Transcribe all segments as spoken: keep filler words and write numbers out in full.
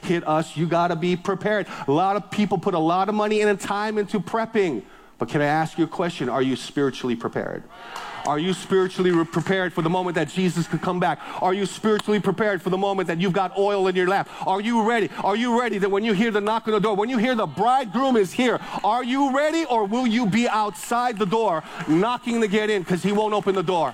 hit us, you got to be prepared. A lot of people put a lot of money and time into prepping. But can I ask you a question? Are you spiritually prepared? Are you spiritually prepared for the moment that Jesus could come back? Are you spiritually prepared for the moment that you've got oil in your lamp? Are you ready? Are you ready that when you hear the knock on the door, when you hear the bridegroom is here, are you ready, or will you be outside the door knocking to get in because he won't open the door?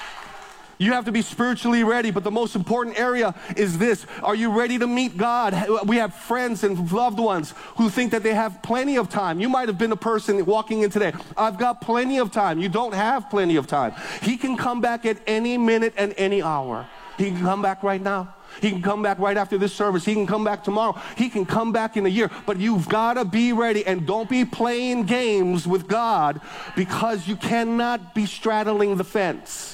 You have to be spiritually ready, but the most important area is this. Are you ready to meet God? We have friends and loved ones who think that they have plenty of time. You might have been a person walking in today. I've got plenty of time. You don't have plenty of time. He can come back at any minute and any hour. He can come back right now. He can come back right after this service. He can come back tomorrow. He can come back in a year. But you've got to be ready, and don't be playing games with God, because you cannot be straddling the fence.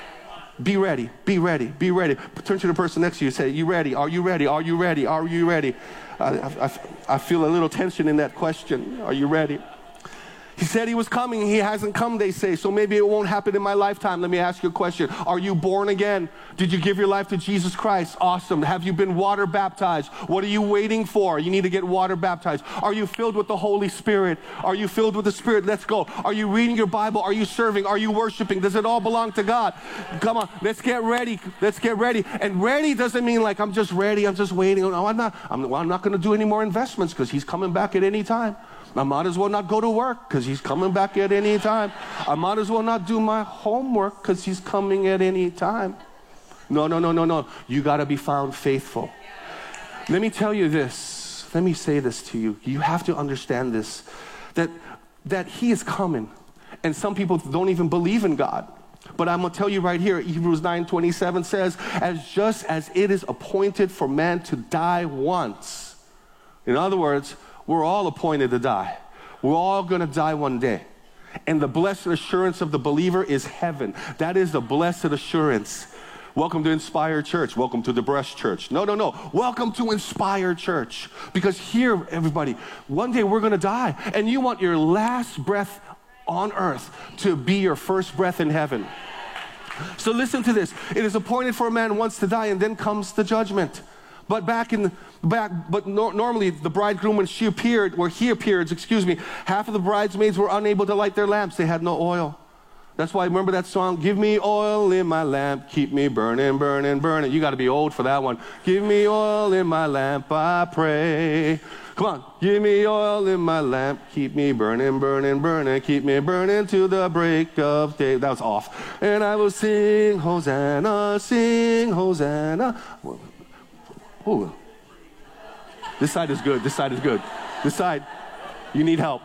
Be ready, be ready, be ready. Turn to the person next to you and say, you ready? Are you ready? Are you ready? Are you ready? I, I, I feel a little tension in that question. Are you ready? He said he was coming. He hasn't come, they say. So maybe it won't happen in my lifetime. Let me ask you a question. Are you born again? Did you give your life to Jesus Christ? Awesome. Have you been water baptized? What are you waiting for? You need to get water baptized. Are you filled with the Holy Spirit? Are you filled with the Spirit? Let's go. Are you reading your Bible? Are you serving? Are you worshiping? Does it all belong to God? Come on. Let's get ready. Let's get ready. And ready doesn't mean like I'm just ready. I'm just waiting. No, I'm not. I'm, well, I'm not going to do any more investments because he's coming back at any time. I might as well not go to work because he's coming back at any time. I might as well not do my homework because he's coming at any time. No, no, no, no, no. You got to be found faithful. Let me tell you this. Let me say this to you. You have to understand this, that, that he is coming. And some people don't even believe in God. But I'm going to tell you right here, Hebrews nine twenty-seven says, as just as it is appointed for man to die once. In other words, we're all appointed to die. We're all going to die one day. And the blessed assurance of the believer is heaven. That is the blessed assurance. Welcome to Inspire Church. Welcome to the Breast Church. No, no, no. Welcome to Inspire Church. Because here, everybody, one day we're going to die. And you want your last breath on earth to be your first breath in heaven. So listen to this. It is appointed for a man once to die, and then comes the judgment. But back in the back, but no, normally the bridegroom, when she appeared, or he appeared, excuse me, half of the bridesmaids were unable to light their lamps. They had no oil. That's why, remember that song, give me oil in my lamp, keep me burning, burning, burning. You got to be old for that one. Give me oil in my lamp, I pray. Come on. Give me oil in my lamp, keep me burning, burning, burning, keep me burning to the break of day. That was off. And I will sing, Hosanna, sing, Hosanna. Ooh. This side is good. This side is good. This side, you need help.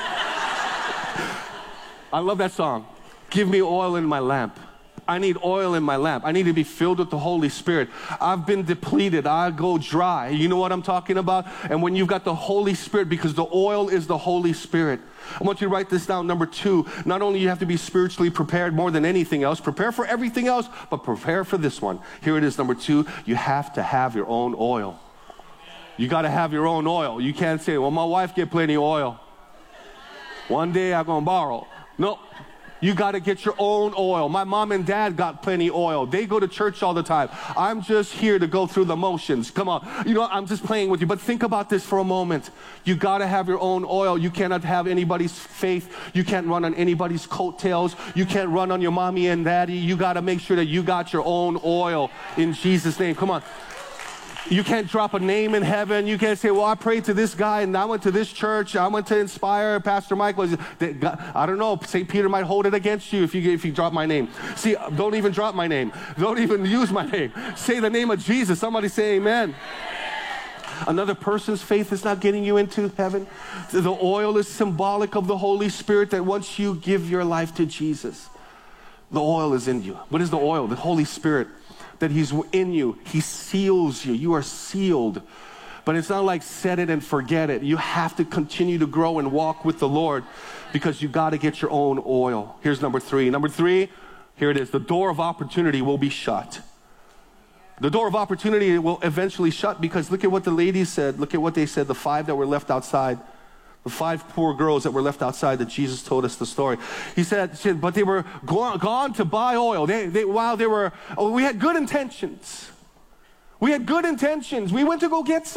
I love that song. Give me oil in my lamp. I need oil in my lamp. I need to be filled with the Holy Spirit. I've been depleted. I go dry. You know what I'm talking about? And when you've got the Holy Spirit, because the oil is the Holy Spirit. I want you to write this down. Number two, not only you have to be spiritually prepared more than anything else, prepare for everything else, but prepare for this one. Here it is, number two, you have to have your own oil. You got to have your own oil. You can't say, well, my wife get plenty of oil. One day I'm going to borrow. No. You got to get your own oil. My mom and dad got plenty oil. They go to church all the time. I'm just here to go through the motions. Come on. You know, I'm just playing with you. But think about this for a moment. You got to have your own oil. You cannot have anybody's faith. You can't run on anybody's coattails. You can't run on your mommy and daddy. You got to make sure that you got your own oil in Jesus' name. Come on. You can't drop a name in heaven. You can't say, well, I prayed to this guy and I went to this church. I went to Inspire. Pastor Mike was, I don't know, Saint Peter might hold it against you if you, if you drop my name. See, don't even drop my name. Don't even use my name. Say the name of Jesus. Somebody say amen. Another person's faith is not getting you into heaven. The oil is symbolic of the Holy Spirit, that once you give your life to Jesus, the oil is in you. What is the oil? The Holy Spirit. That he's in you. He seals you. You are sealed. But it's not like set it and forget it. You have to continue to grow and walk with the Lord, because you got to get your own oil. Here's number three. Number three, here it is. The door of opportunity will be shut. The door of opportunity will eventually shut, because look at what the ladies said. Look at what they said, the five that were left outside. The five poor girls that were left outside that Jesus told us the story. He said, said but they were gone, gone to buy oil. They, they, while they were, oh, we had good intentions. We had good intentions. We went to go get some.